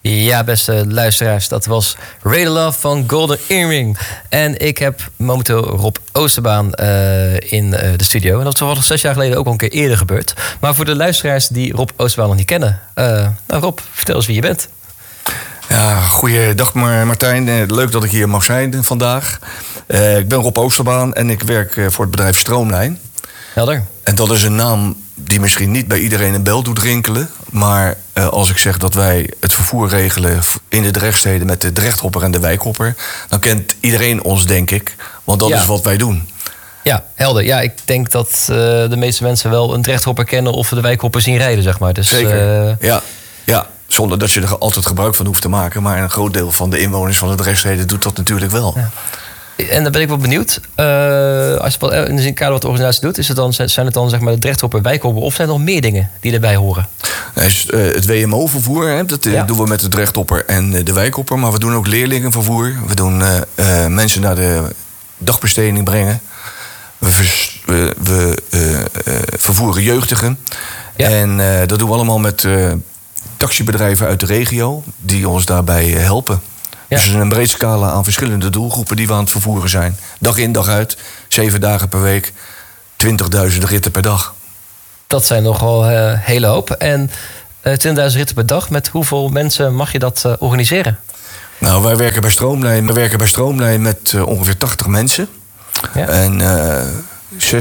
Ja, beste luisteraars, dat was Ray the Love van Golden Earring. En ik heb momenteel Rob Oosterbaan in de studio. En dat is toevallig 6 jaar geleden ook al een keer eerder gebeurd. Maar voor de luisteraars die Rob Oosterbaan nog niet kennen. Rob, vertel eens wie je bent. Ja, goeiedag Martijn. Leuk dat ik hier mag zijn vandaag. Ik ben Rob Oosterbaan en ik werk voor het bedrijf Stroomlijn. Helder. En dat is een naam die misschien niet bij iedereen een bel doet rinkelen. Maar als ik zeg dat wij het vervoer regelen in de Drechtsteden met de Drechthopper en de Wijkhopper, dan kent iedereen ons, denk ik. Want dat is wat wij doen. Ja, helder. Ja, ik denk dat de meeste mensen wel een Drechthopper kennen of de Wijkhopper zien rijden, zeg maar. Dus, zeker, ja. Zonder dat je er altijd gebruik van hoeft te maken. Maar een groot deel van de inwoners van de Drechtsteden doet dat natuurlijk wel. Ja. En dan ben ik wel benieuwd. Als je in het kader wat de organisatie doet, zijn het dan zeg maar de Drechthopper, Wijkhopper, of zijn er nog meer dingen die erbij horen? Het WMO-vervoer, dat doen we met de Drechthopper en de Wijkhopper. Maar we doen ook leerlingenvervoer. We doen mensen naar de dagbesteding brengen. We vervoeren jeugdigen. Ja. En dat doen we allemaal met taxibedrijven uit de regio die ons daarbij helpen. Ja. Dus er is een breed scala aan verschillende doelgroepen die we aan het vervoeren zijn. Dag in, dag uit, 7 dagen per week, 20.000 ritten per dag. Dat zijn nogal hele hoop. En 20.000 ritten per dag, met hoeveel mensen mag je dat organiseren? Nou, wij werken bij Stroomlijn met ongeveer 80 mensen. Ja. En